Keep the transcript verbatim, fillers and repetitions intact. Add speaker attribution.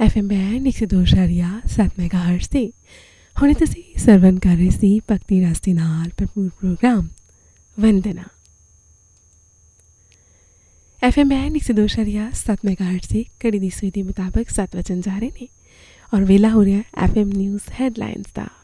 Speaker 1: F M band ਇੱਕ ਸੌ ਦੋ ਇਸ਼ਾਰੀਆ ਸੱਤ ਮੈਗਾਹਰਟਜ਼ ਤੇ ਹੁਣੇ ਤੁਸੀਂ ਸਰਵਨ ਕਰ ਰਹੇ ਸੀ ਭਗਤੀ ਰਸ ਦੇ ਨਾਲ ਭਰਪੂਰ ਪ੍ਰੋਗਰਾਮ ਵੰਦਨਾ। ਐਫ ਐਮ ਬੈਂਡ ਇੱਕ ਸੌ ਦੋ ਇਸ਼ਾਰੀਆ ਸੱਤ ਮੈਗਾਹਰਟਜ਼ ਤੇ ਘੜੀ ਦੀ ਸੂਈ ਦੇ ਮੁਤਾਬਕ ਸੱਤ ਵਜਣ ਜਾ ਰਹੇ ਨੇ ਔਰ ਵੇਲਾ ਹੋ ਰਿਹਾ ਐਫ ਐਮ ਨਿਊਜ਼ ਹੈਡਲਾਈਨਸ ਦਾ।